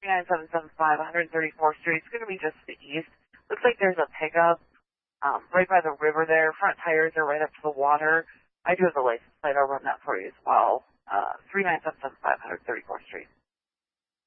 39775 134th Street. It's going to be just to the east. Looks like there's a pickup right by the river there. Front tires are right up to the water. I do have the license plate. I'll run that for you as well. 39775 134th Street.